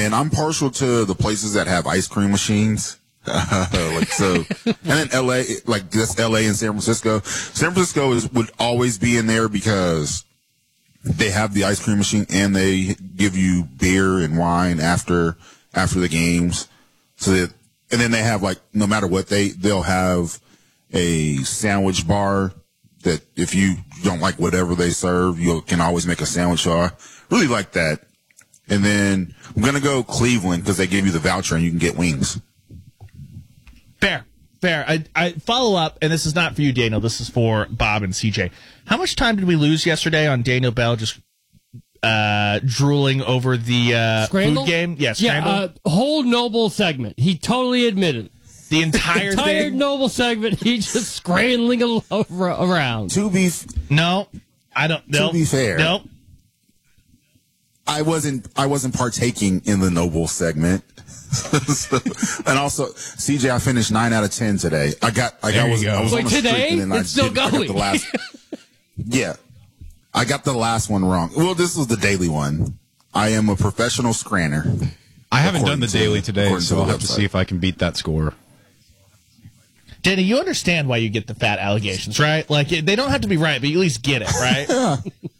and I'm partial to the places that have ice cream machines. And then LA, like that's LA and San Francisco. San Francisco would always be in there because they have the ice cream machine and they give you beer and wine after the games. And then they have, like, no matter what, they'll have a sandwich bar that if you don't like whatever they serve, you can always make a sandwich. So I really like that. And then I'm going to go Cleveland because they give you the voucher and you can get wings. Fair. I follow up, and this is not for you, Daniel. This is for Bob and CJ. How much time did we lose yesterday on Daniel Bell just drooling over the food game? Yeah, Scramble. Yeah, whole Noble segment. He totally admitted it. The entire thing? Noble segment, he just scrambling around. No, I don't. To be fair. No. I wasn't partaking in the Noble segment. And also, CJ, I finished 9 out of 10 today. I was Wait, on today? And then it's still going. Yeah. I got the last one wrong. Well, this was the daily one. I am a professional scranner. I haven't done the daily today, so I'll have to see if I can beat that score. Danny, you understand why you get the fat allegations, right? Like, they don't have to be right, but you at least get it, right? Yeah.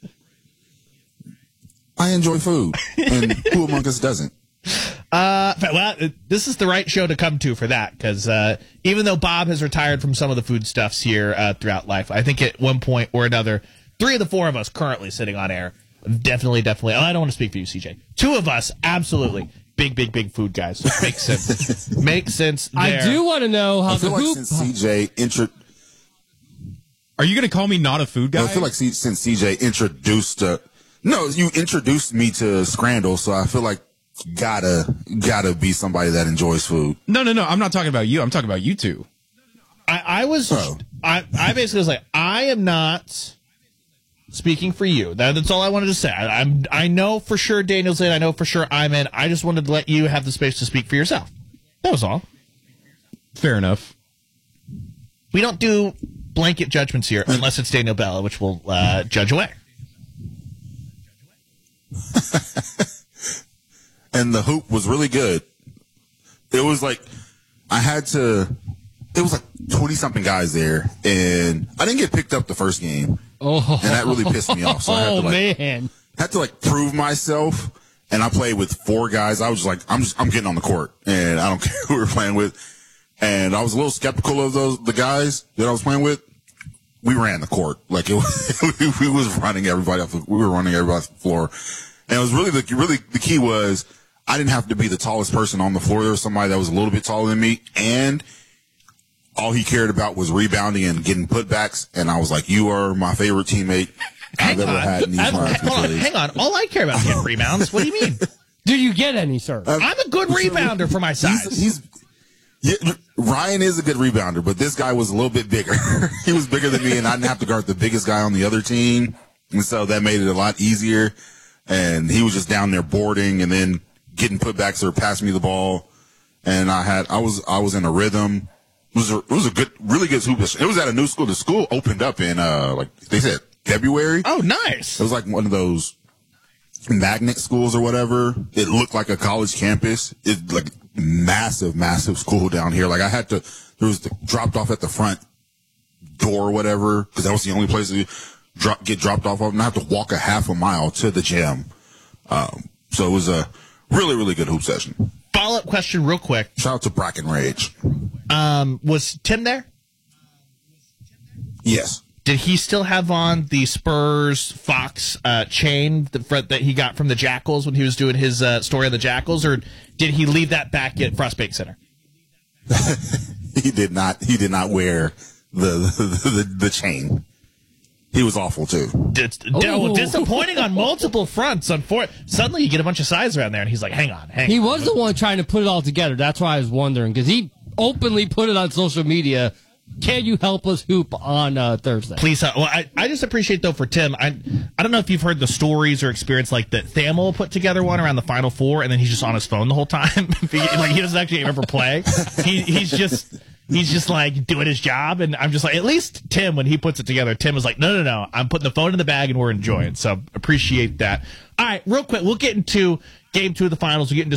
I enjoy food, and who among us doesn't? Well, this is the right show to come to for that, because even though Bob has retired from some of the foodstuffs here throughout life, I think at one point or another, 3 of the 4 of us currently sitting on air, definitely. Oh, I don't want to speak for you, CJ. 2 of us, absolutely. Big food guys. Makes sense. Makes sense there. I do want to know how the hoop... Since CJ Are you going to call me not a food guy? I feel like since CJ introduced... you introduced me to Scrandle, so I feel like gotta be somebody that enjoys food. No. I'm not talking about you. I'm talking about you two. I basically was like, I am not speaking for you. That's all I wanted to say. I know for sure Daniel's in. I know for sure I'm in. I just wanted to let you have the space to speak for yourself. That was all. Fair enough. We don't do blanket judgments here unless it's Daniel Bell, which we'll judge away. And the hoop was really good. It was like it was like 20-something guys there, and I didn't get picked up the first game. Oh, and that really pissed me off. So I had to prove myself, and I played with 4 guys. I was just like, I'm getting on the court, and I don't care who we're playing with. And I was a little skeptical of the guys that I was playing with. We ran the court like it was. We was running everybody off. We were running everybody off the floor, and it was really the key was I didn't have to be the tallest person on the floor. There was somebody that was a little bit taller than me, and all he cared about was rebounding and getting putbacks. And I was like, "You are my favorite teammate I've ever had in these Hang on. All I care about is getting rebounds. What do you mean? Do you get any, sir? I'm a good rebounder for my size. Ryan is a good rebounder, but this guy was a little bit bigger. He was bigger than me, and I didn't have to guard the biggest guy on the other team. And so that made it a lot easier. And he was just down there boarding and then getting putbacks or passing me the ball. And I was in a rhythm. It was a good, really good hoop. It was at a new school. The school opened up in, like they said, February. Oh, nice. It was like one of those magnet schools or whatever. It looked like a college campus. It like massive school down here. Like there was dropped off at the front door or whatever, because that was the only place to get dropped off of, and I have to walk a half a mile to the gym. So it was a really good hoop session. Follow-up question real quick. Shout out to Bracken Rage. Was Tim there? Yes. Did he still have on the Spurs Fox chain that he got from the Jackals when he was doing his story on the Jackals, or did he leave that back at Frostbank Center? He did not. He did not wear the chain. He was awful too. Disappointing on multiple fronts. Suddenly you get a bunch of size around there, and he's like, "Hang on." He was the one trying to put it all together. That's why I was wondering, because he openly put it on social media. Can you help us hoop on Thursday? Please. Well, I just appreciate, though, for Tim. I don't know if you've heard the stories or experience like that Thamel put together one around the Final Four, and then he's just on his phone the whole time. Like, he doesn't actually ever play. He's just like doing his job, and I'm just like, at least Tim, when he puts it together, Tim is like, no, I'm putting the phone in the bag and we're enjoying. So appreciate that. All right, real quick, we'll get into Game 2 of the finals. We'll get into